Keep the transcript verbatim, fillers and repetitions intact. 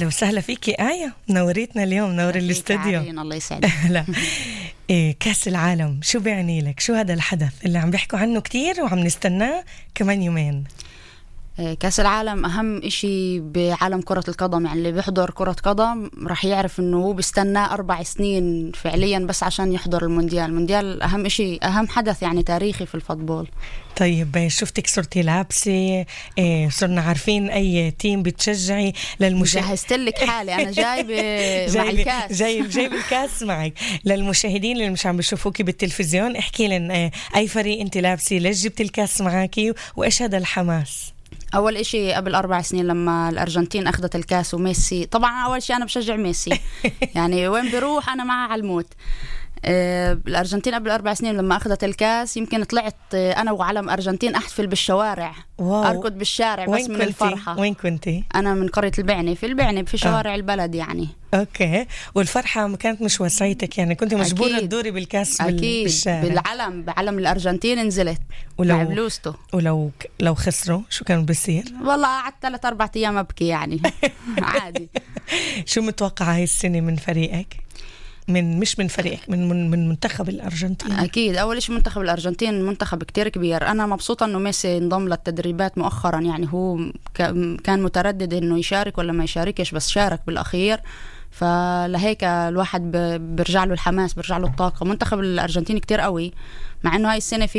أهلا وسهلا فيكي آية، نوريتنا اليوم، نور الاستوديو. الله يسعدك. لا إيه كأس العالم شو بيعني لك؟ شو هذا الحدث اللي عم بيحكوا عنه كتير وعم نستناه كمان يومين؟ كأس العالم أهم إشي بعالم كرة القدم، يعني اللي بيحضر كرة قدم رح يعرف إنه هو بيستنى أربع سنين فعليا بس عشان يحضر المونديال. المونديال أهم إشي، أهم حدث يعني تاريخي في الفوتبول. طيب شفتك صرتي لابسة إيه، صرنا عارفين أي تيم بتشجعي للمشاهد. جهزت لك حالي أنا جايب مع الكاس، جايب جايب الكاس معك. للمشاهدين اللي مش عم بيشوفوكي بالتلفزيون احكي لنا إيه أي فريق أنت لابسة، ليش جبت الكاس معاكي وإيش هذا الحماس؟ أول إشي قبل أربع سنين لما الأرجنتين أخذت الكاس وميسي، طبعا أول شيء أنا بشجع ميسي يعني وين بيروح أنا معه على الموت. آه الأرجنتين قبل أربع سنين لما أخذت الكاس يمكن طلعت آه أنا وعلم أرجنتين أحتفل بالشوارع. واو. أركض بالشارع بس من الفرحة. وين كنتي؟ أنا من قرية البعني، في البعني في شوارع آه. البلد يعني. أوكي. والفرحة ما كانت مش وسعيتك يعني، كنت مجبورة تدوري بالكاس أكيد. بالشارع؟ بالعلم، بعلم الأرجنتين نزلت ولو مع بلوزته. ولو لو خسروا شو كان بيصير؟ والله قعدت ثلاث أربع أيام أبكي يعني عادي. شو متوقع هاي السنة من فريقك؟ من مش من فريقك، من من, من منتخب الأرجنتين. أكيد أول شيء منتخب الأرجنتين منتخب كتير كبير. أنا مبسوطة إنه ميسي انضم للتدريبات مؤخرا، يعني هو كان متردد إنه يشارك ولا ما يشاركش بس شارك بالأخير، فلهيك الواحد برجع له الحماس، برجع له الطاقة. منتخب الأرجنتين كتير قوي، مع إنه هاي السنة في